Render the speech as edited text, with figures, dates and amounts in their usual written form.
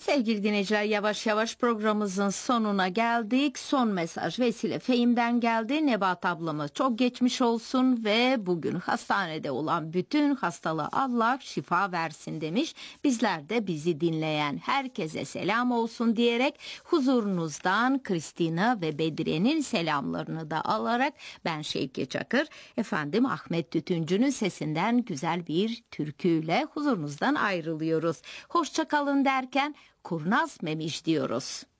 Sevgili dinleyiciler, yavaş yavaş programımızın sonuna geldik. Son mesaj Vesile Fehim'den geldi. Nebahat ablama çok geçmiş olsun ve bugün hastanede olan bütün hastalığa Allah şifa versin demiş. Bizler de bizi dinleyen herkese selam olsun diyerek huzurunuzdan Kristina ve Bedriye'nin selamlarını da alarak ben Şevki Çakır, efendim Ahmet Tütüncü'nün sesinden güzel bir türküyle huzurunuzdan ayrılıyoruz. Hoşça kalın derken kurnaz memiş diyoruz.